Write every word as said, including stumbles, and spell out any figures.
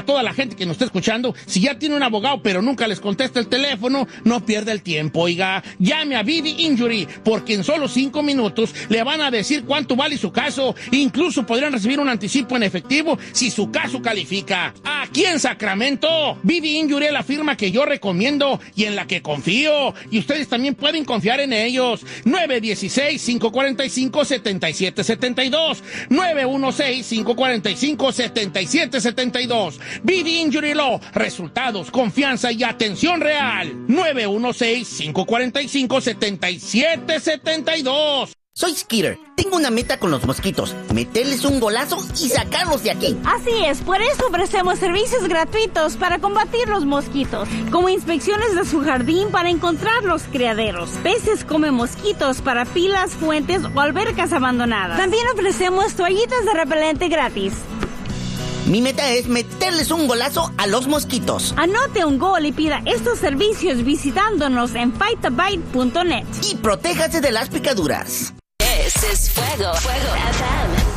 toda la gente que nos está escuchando, si ya tiene un abogado pero nunca les contesta el teléfono, no pierda el tiempo, oiga. Llame a Vivi Injury, porque en solo cinco minutos le van a decir cuánto vale su caso. Incluso podrían recibir un anticipo en efectivo si su caso califica. Aquí en Sacramento, Vivi Injury es la firma que yo recomiendo y en la que confío. Y ustedes también pueden confiar en ellos. nueve uno seis, cinco cuatro cinco, siete siete siete dos. nueve uno seis, cinco cuatro cinco, siete siete siete dos. Vivi Injury Law. Resultados, confianza y atención real. nueve uno seis, cinco cuatro cinco, siete siete siete dos. Soy Skeeter. Tengo una meta con los mosquitos. Meterles un golazo y sacarlos de aquí. Así es, por eso ofrecemos servicios gratuitos para combatir los mosquitos, como inspecciones de su jardín para encontrar los criaderos, peces come mosquitos para pilas, fuentes o albercas abandonadas. También ofrecemos toallitas de repelente gratis. Mi meta es meterles un golazo a los mosquitos. Anote un gol y pida estos servicios visitándonos en fight a bite punto net. Y protéjase de las picaduras. This is Fuego, Fuego F M.